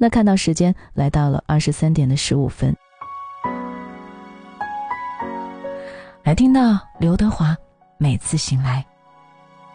那看到时间来到了23点15分，来听到刘德华每次醒来。